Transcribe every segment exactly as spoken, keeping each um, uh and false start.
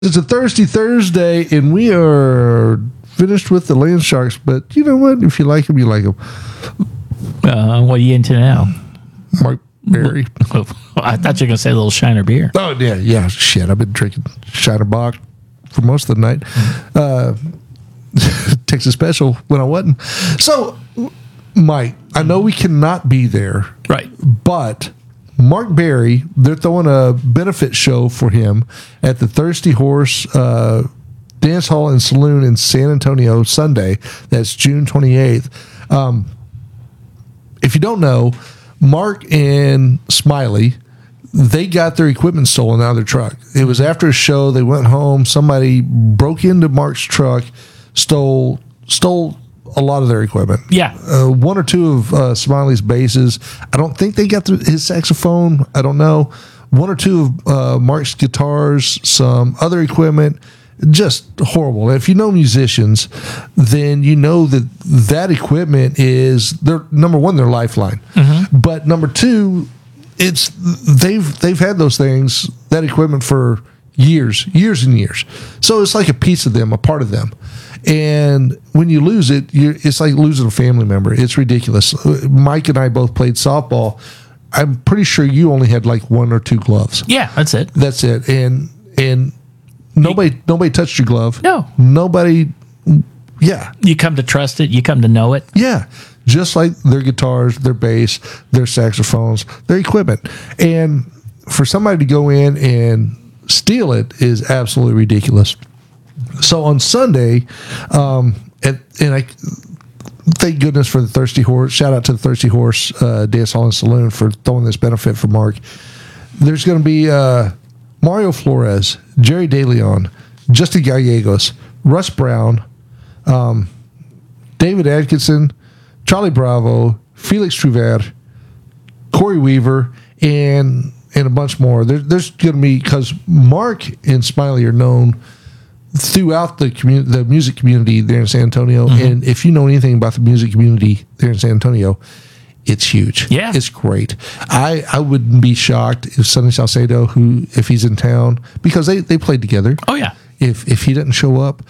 It's a Thirsty Thursday, and we are finished with the Land Sharks. But you know what? If you like them, you like them. Uh, what are you into now? Mark Berry. I thought you were going to say a little Shiner beer. Oh, yeah. Yeah. Shit. I've been drinking Shiner Bock for most of the night. Uh, Texas Special when I wasn't. So, Mike, I know we cannot be there. Right. But Mark Berry, they're throwing a benefit show for him at the Thirsty Horse uh, Dance Hall and Saloon in San Antonio Sunday. That's June twenty-eighth. Um, if you don't know, Mark and Smiley, they got their equipment stolen out of their truck. It was after a show. They went home. Somebody broke into Mark's truck, stole stole a lot of their equipment. Yeah. Uh, one or two of uh, Smiley's basses. I don't think they got the, his saxophone. I don't know. One or two of uh, Mark's guitars, some other equipment. Just horrible. If you know musicians, then you know that that equipment is their number one, their lifeline. Mm-hmm. But number two, it's they've they've had those things, that equipment for years, years and years. So it's like a piece of them, a part of them. And when you lose it, you it's like losing a family member. It's ridiculous. Mike and I both played softball. I'm pretty sure you only had like one or two gloves. Yeah, that's it. That's it. And and nobody you, nobody touched your glove. No. Nobody. Yeah. You come to trust it. You come to know it. Yeah. Just like their guitars, their bass, their saxophones, their equipment. And for somebody to go in and steal it is absolutely ridiculous. So on Sunday, um, and, and I thank goodness for the Thirsty Horse. Shout out to the Thirsty Horse uh, Dance Hall and Saloon for throwing this benefit for Mark. There's going to be uh, Mario Flores, Jerry DeLeon, Justin Gallegos, Russ Brown, um, David Atkinson, Charlie Bravo, Felix Trouvert, Corey Weaver, and and a bunch more. There, there's going to be, because Mark and Smiley are known throughout the community, the music community there in San Antonio. Mm-hmm. And if you know anything about the music community there in San Antonio, it's huge. Yeah. It's great. I, I wouldn't be shocked if Sonny Salcedo, who, if he's in town, because they, they played together. Oh, yeah. If, if he doesn't show up,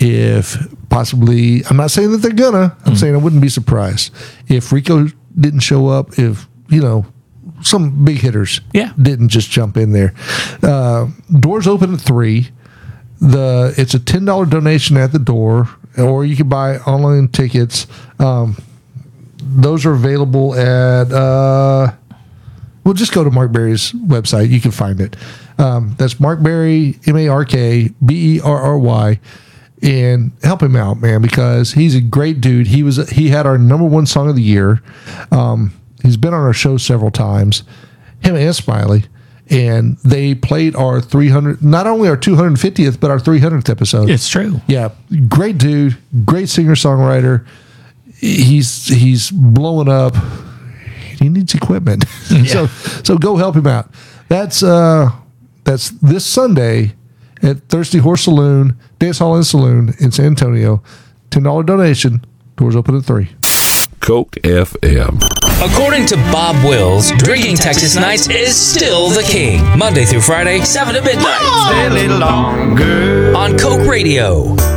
if possibly, I'm not saying that they're gonna, I'm mm-hmm. saying I wouldn't be surprised if Rico didn't show up, if, you know, some big hitters yeah. didn't just jump in there. Uh, doors open at three. The it's a ten dollars donation at the door, or you can buy online tickets. Um, those are available at, uh, well, just go to Mark Berry's website. You can find it. Um, that's Mark Berry, M A R K B E R R Y, and help him out, man, because he's a great dude. He was he had our number one song of the year. Um, he's been on our show several times, him and Smiley. And they played our three hundred, not only our two hundred fiftieth, but our three hundredth episode. It's true. Yeah. Great dude. Great singer-songwriter. He's he's blowing up. He needs equipment. Yeah. so so go help him out. That's uh that's this Sunday at Thirsty Horse Saloon, Dance Hall and Saloon in San Antonio. ten dollars donation. Doors open at three. Coke F M. According to Bob Wills, Drinking Texas Nights is still the king. Monday through Friday, seven to midnight. Stay a little longer on Coke Radio.